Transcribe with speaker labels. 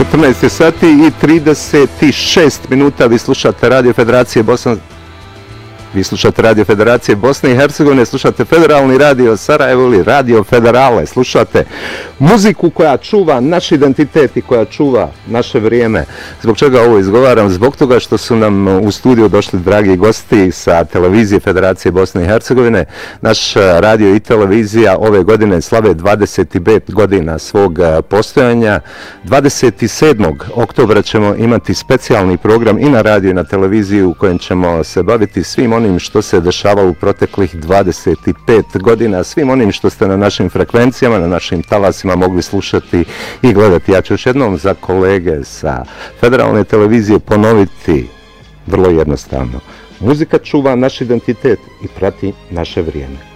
Speaker 1: 14 sati i 36 minuta. Vi slušate Radio Federacije Bosne i Hercegovine, slušate Federalni radio Sarajevo ili Radio Federale, slušate muziku koja čuva naš identitet i koja čuva naše vrijeme. Zbog čega ovo izgovaram? Zbog toga što su nam u studiju došli dragi gosti sa televizije Federacije Bosne i Hercegovine. Naš radio i televizija ove godine slave 25 godina svog postojanja. 27. oktobra ćemo imati specijalni program i na radio i na televiziju u kojem ćemo se baviti svim onim što se dešavalo u proteklih 25 godina, svim onim što ste na našim frekvencijama, na našim talasima mogli slušati i gledati. Ja ću još jednom za kolege sa Federalne televizije ponoviti vrlo jednostavno. Muzika čuva naš identitet i prati naše vrijeme.